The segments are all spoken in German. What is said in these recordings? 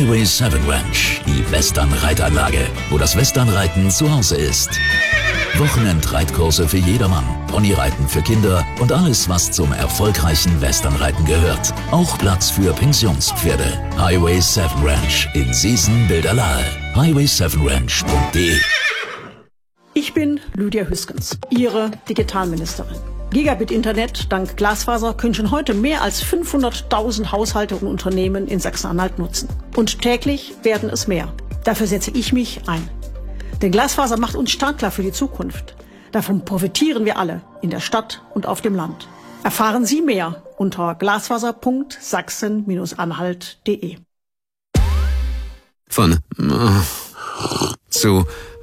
Highway 7 Ranch, die Western-Reitanlage, wo das Westernreiten zu Hause ist. Wochenendreitkurse für jedermann, Ponyreiten für Kinder und alles, was zum erfolgreichen Westernreiten gehört. Auch Platz für Pensionspferde. Highway 7 Ranch in Seesen-Bilderlahe. highway7ranch.de. Ich bin Lydia Hüskens, Ihre Digitalministerin. Gigabit-Internet dank Glasfaser können schon heute mehr als 500.000 Haushalte und Unternehmen in Sachsen-Anhalt nutzen. Und täglich werden es mehr. Dafür setze ich mich ein. Denn Glasfaser macht uns startklar für die Zukunft. Davon profitieren wir alle, in der Stadt und auf dem Land. Erfahren Sie mehr unter glasfaser.sachsen-anhalt.de. Von zu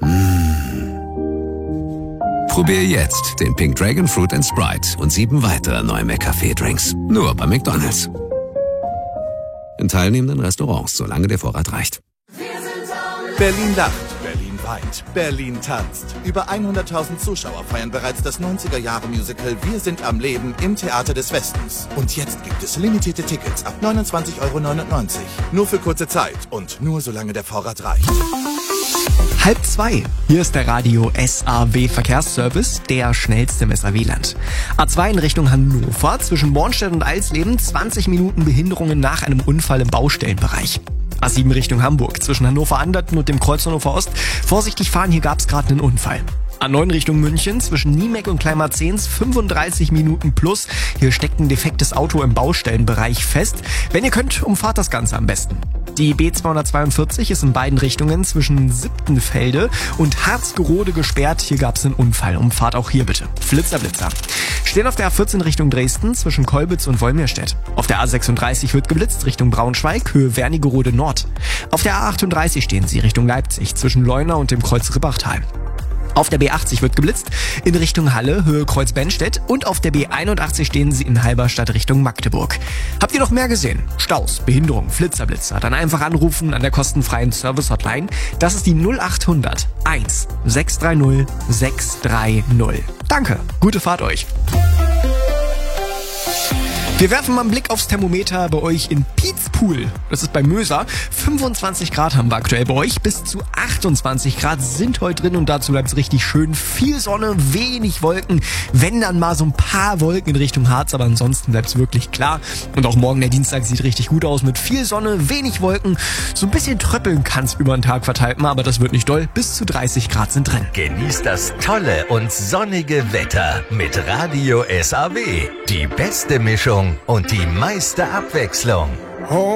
Probier jetzt den Pink Dragon Fruit & Sprite und 7 weitere neue McCafé-Drinks. Nur bei McDonald's. In teilnehmenden Restaurants, solange der Vorrat reicht. Berlin lacht, Berlin weint, Berlin tanzt. Über 100.000 Zuschauer feiern bereits das 90er-Jahre-Musical Wir sind am Leben im Theater des Westens. Und jetzt gibt es limitierte Tickets ab 29,99 €. Nur für kurze Zeit und nur solange der Vorrat reicht. 1:30. Hier ist der Radio SAW Verkehrsservice, der schnellste im SAW-Land. A2 in Richtung Hannover, zwischen Bornstedt und Alsleben, 20 Minuten Behinderungen nach einem Unfall im Baustellenbereich. A7 Richtung Hamburg, zwischen Hannover-Anderten und dem Kreuz Hannover Ost. Vorsichtig fahren, hier gab's gerade einen Unfall. A9 Richtung München, zwischen Niemeck und Kleinmarzens, 35 Minuten plus. Hier steckt ein defektes Auto im Baustellenbereich fest. Wenn ihr könnt, umfahrt das Ganze am besten. Die B242 ist in beiden Richtungen zwischen Siptenfelde und Harzgerode gesperrt. Hier gab's einen Unfall. Umfahrt auch hier bitte. Flitzer, Blitzer. Stehen auf der A14 Richtung Dresden zwischen Kolbitz und Wolmirstedt. Auf der A36 wird geblitzt Richtung Braunschweig, Höhe Wernigerode Nord. Auf der A38 stehen sie Richtung Leipzig zwischen Leuna und dem Kreuz Ribbachtal. Auf der B80 wird geblitzt in Richtung Halle, Höhe Kreuz-Benstedt, und auf der B81 stehen sie in Halberstadt Richtung Magdeburg. Habt ihr noch mehr gesehen? Staus, Behinderung, Flitzer-Blitzer? Dann einfach anrufen an der kostenfreien Service-Hotline. Das ist die 0800 1 630 630. Danke, gute Fahrt euch. Wir werfen mal einen Blick aufs Thermometer bei euch in Pietspool. Das ist bei Möser. 25 Grad haben wir aktuell bei euch. Bis zu 28 Grad sind heute drin und dazu bleibt es richtig schön. Viel Sonne, wenig Wolken. Wenn dann mal so ein paar Wolken in Richtung Harz, aber ansonsten bleibt es wirklich klar. Und auch morgen, der Dienstag, sieht richtig gut aus mit viel Sonne, wenig Wolken. So ein bisschen tröppeln kann es über den Tag verteilt mal, aber das wird nicht doll. Bis zu 30 Grad sind drin. Genießt das tolle und sonnige Wetter mit Radio SAW. Die beste Mischung und die meiste Abwechslung.